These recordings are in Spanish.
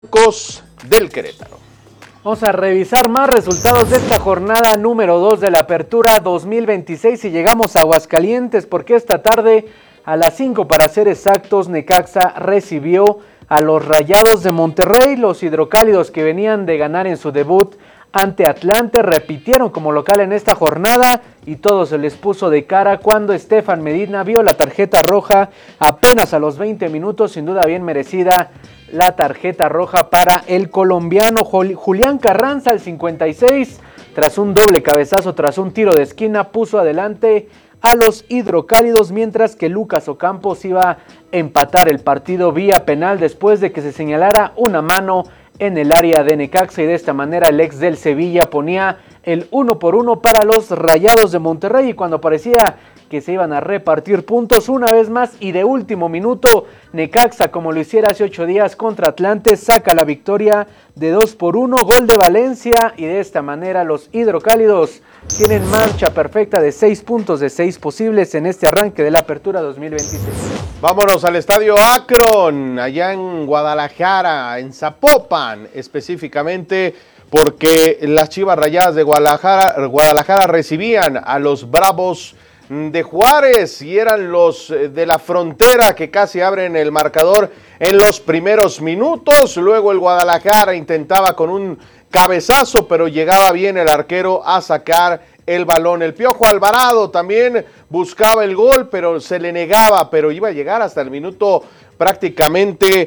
del Querétaro. Vamos a revisar más resultados de esta jornada número 2 de la Apertura 2026 y llegamos a Aguascalientes porque esta tarde a las 5 para ser exactos Necaxa recibió a los Rayados de Monterrey. Los hidrocálidos que venían de ganar en su debut ante Atlante repitieron como local en esta jornada y todo se les puso de cara cuando Estefan Medina vio la tarjeta roja apenas a los 20 minutos, sin duda bien merecida la tarjeta roja para el colombiano. Julián Carranza al 56, tras un doble cabezazo, tras un tiro de esquina, puso adelante a los hidrocálidos, mientras que Lucas Ocampos iba a empatar el partido vía penal después de que se señalara una mano en el área de Necaxa y de esta manera el ex del Sevilla ponía el 1-1 para los Rayados de Monterrey y cuando parecía que se iban a repartir puntos una vez más y de último minuto Necaxa, como lo hiciera hace 8 días contra Atlante, saca la victoria de 2-1, gol de Valencia y de esta manera los hidrocálidos tienen marcha perfecta de 6 puntos de 6 posibles en este arranque de la Apertura 2026. Vámonos al Estadio Akron, allá en Guadalajara, en Zapopan específicamente, porque las Chivas Rayadas de Guadalajara recibían a los Bravos de Juárez y eran los de la Frontera que casi abren el marcador en los primeros minutos. Luego el Guadalajara intentaba con un cabezazo, pero llegaba bien el arquero a sacar el balón. El Piojo Alvarado también buscaba el gol, pero se le negaba, pero iba a llegar hasta el minuto prácticamente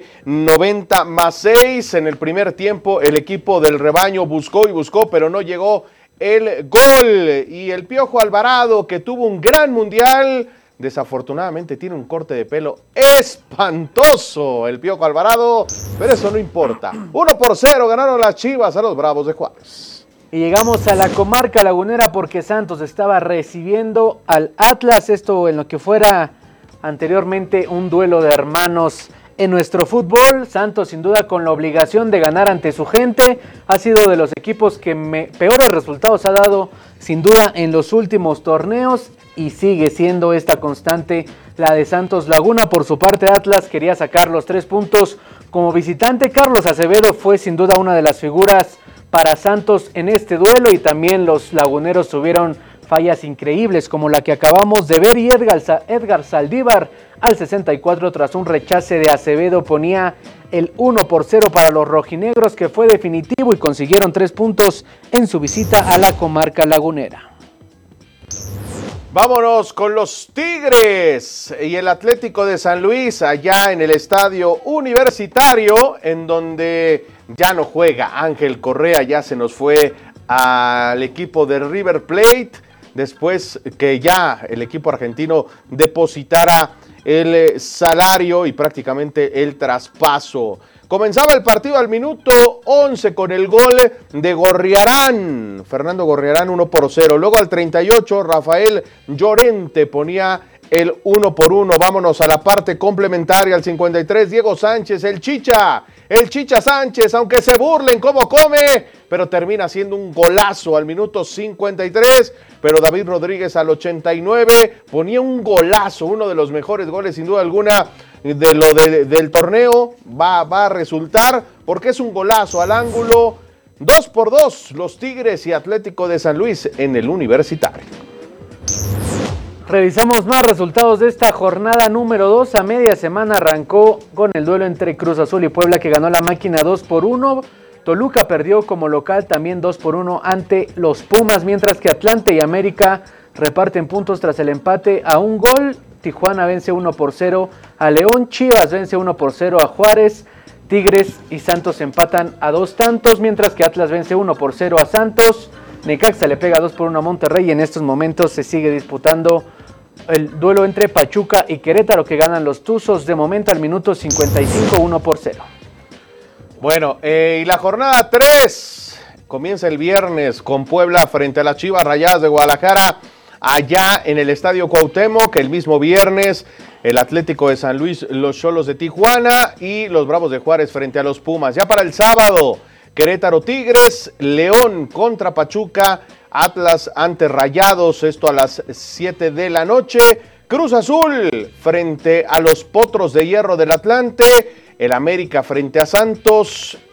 90+6. En el primer tiempo el equipo del rebaño buscó y buscó, pero no llegó el gol. Y el Piojo Alvarado, que tuvo un gran mundial, desafortunadamente tiene un corte de pelo espantoso el Piojo Alvarado, pero eso no importa. 1-0 ganaron las Chivas a los Bravos de Juárez. Y llegamos a la comarca lagunera porque Santos estaba recibiendo al Atlas, esto en lo que fuera anteriormente un duelo de hermanos en nuestro fútbol. Santos sin duda con la obligación de ganar ante su gente, ha sido de los equipos que peores resultados ha dado sin duda en los últimos torneos y sigue siendo esta constante la de Santos Laguna. Por su parte Atlas quería sacar los 3 puntos como visitante. Carlos Acevedo fue sin duda una de las figuras para Santos en este duelo y también los laguneros tuvieron fallas increíbles como la que acabamos de ver y Edgar Saldívar al 64 tras un rechace de Acevedo ponía el 1-0 para los rojinegros, que fue definitivo y consiguieron 3 puntos en su visita a la comarca lagunera. Vámonos con los Tigres y el Atlético de San Luis allá en el Estadio Universitario, en donde ya no juega Ángel Correa, ya se nos fue al equipo de River Plate después que ya el equipo argentino depositara el salario y prácticamente el traspaso. Comenzaba el partido al minuto 11 con el gol de Gorriarán, Fernando Gorriarán 1-0. Luego al 38 Rafael Llorente ponía el 1-1. Vámonos a la parte complementaria al 53 Diego Sánchez, el Chicha Sánchez, aunque se burlen cómo come, pero termina siendo un golazo al minuto 53, pero David Rodríguez al 89 ponía un golazo, uno de los mejores goles sin duda alguna del torneo, va a resultar, porque es un golazo al ángulo. 2-2 los Tigres y Atlético de San Luis en el Universitario. Revisamos más resultados de esta jornada número 2. A media semana arrancó con el duelo entre Cruz Azul y Puebla, que ganó la máquina 2-1. Toluca perdió como local también 2-1 ante los Pumas, mientras que Atlante y América reparten puntos tras el empate a un gol. Tijuana vence 1-0 a León, Chivas vence 1-0 a Juárez, Tigres y Santos empatan a 2 tantos, mientras que Atlas vence 1-0 a Santos. Necaxa le pega 2-1 a Monterrey y en estos momentos se sigue disputando el duelo entre Pachuca y Querétaro, que ganan los Tuzos de momento al minuto 55, 1-0. Bueno, y la jornada 3 comienza el viernes con Puebla frente a las Chivas Rayadas de Guadalajara allá en el Estadio Cuauhtémoc. El mismo viernes el Atlético de San Luis, los Xolos de Tijuana y los Bravos de Juárez frente a los Pumas. Ya para el sábado, Querétaro Tigres, León contra Pachuca, Atlas ante Rayados, esto a las 7 de la noche. Cruz Azul frente a los Potros de Hierro del Atlante el América frente a Santos